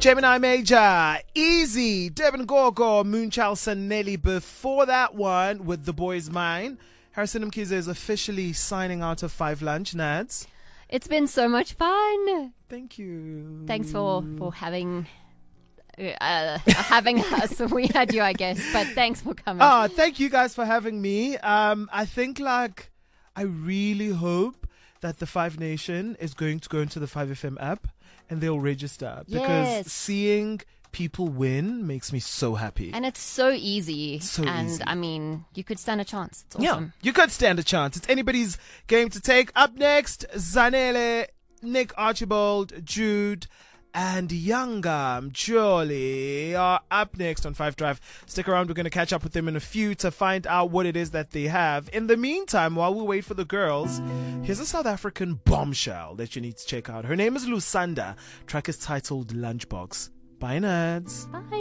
Gemini Major, Easy, Devin Gorgo, Moonchild Sanelli. Before that one, with The Boys Mine, Harrison Mkhize is officially signing out of 5 Lunch. Nads, it's been so much fun. thank you. Thanks for having us. We had you, I guess, but thanks for coming. Thank you guys for having me. I think I really hope that the 5 Nation is going to go into the 5FM app and they'll register, because Yes. seeing people win makes me so happy. And it's so easy. So and easy. I mean, you could stand a chance. It's Yeah, awesome. you could stand a chance. It's anybody's game to take. Up next, Zanele, Nick Archibald, Jude, and Younger Jolie are up next on 5 Drive. Stick around. We're going to catch up with them in a few to find out what it is that they have. In the meantime, while we wait for the girls, here's a South African bombshell that you need to check out. Her name is Lusanda. Track is titled Lunchbox. Bye, nerds. Bye.